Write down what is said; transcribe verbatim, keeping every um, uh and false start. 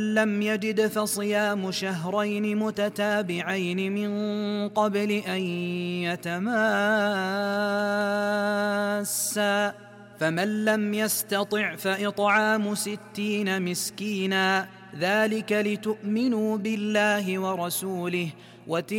لم يجد فصيام شهرين متتابعين من قبل أن يتماسا، فمن لم يستطع فإطعام ستين مسكينا، ذلك لتؤمنوا بالله ورسوله.